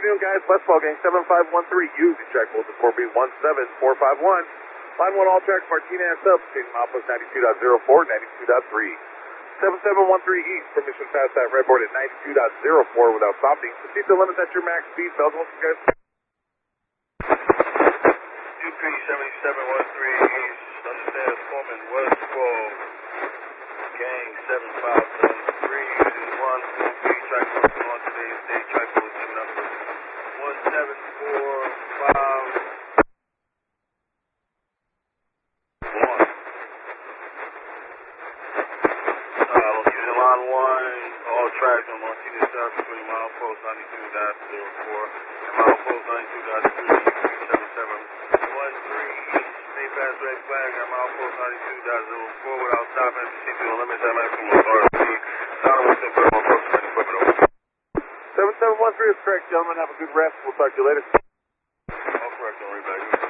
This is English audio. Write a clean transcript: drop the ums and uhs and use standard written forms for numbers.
afternoon, guys. Westfall Gang 7513. Use the track code 4B17451. Line 1 all tracks, Martinez up, changing milepost 92.04, 92.3. 7713 East, permission to pass that red board at 92.04 without stopping. Proceed to limit at your max speed. Bells once again. UP 7713 East, understand Foreman, Westfall Gang 7573, using 1 4B track code on today's day, track code number 1745. Line 1, all tracks on Martinez South between milepost 92.04 and milepost 92.3, 7713 East, may pass red flag at milepost 92.04 without stopping. Proceed to the limits at maximum authority. Down with the milepost 94. 7713 is correct, gentlemen. Have a good rest. We'll talk to you later. All correct, don't worry about it.